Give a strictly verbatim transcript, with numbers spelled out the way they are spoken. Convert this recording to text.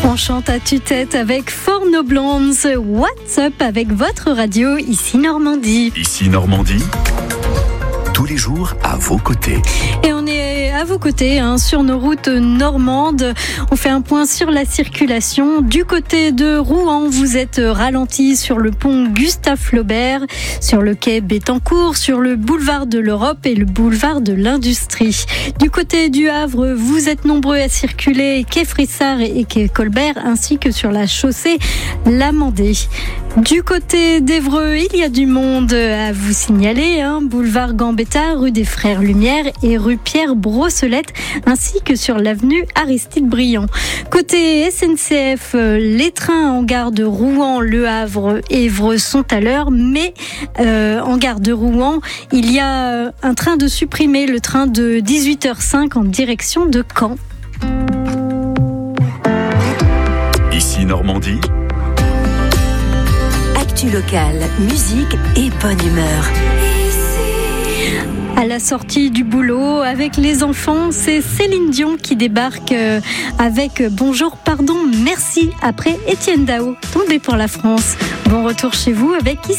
On chante à tue-tête avec Four No Blondes. What's Up avec votre radio, ici Normandie. Ici Normandie, tous les jours à vos côtés. Et on est à vos côtés hein, sur nos routes normandes. On fait un point sur la circulation. Du côté de Rouen, vous êtes ralenti sur le pont Gustave Flaubert, sur le quai Bettencourt, sur le boulevard de l'Europe et le boulevard de l'Industrie. Du côté du Havre, vous êtes nombreux à circuler quai Frissard et quai Colbert, ainsi que sur la chaussée Lamandé. Du côté d'Évreux, il y a du monde à vous signaler, hein, boulevard Gambetta, rue des Frères Lumière et rue Pierre Brossolette, ainsi que sur l'avenue Aristide Briand. Côté S N C F, les trains en gare de Rouen, Le Havre et Évreux sont à l'heure, mais euh, en gare de Rouen, il y a un train de supprimer, le train de dix-huit heures cinq en direction de Caen. Ici Normandie, actu locale, musique et bonne humeur. À la sortie du boulot avec les enfants, c'est Céline Dion qui débarque avec Bonjour, pardon, merci après Étienne Dao, Tombé pour la France. Bon retour chez vous avec Ici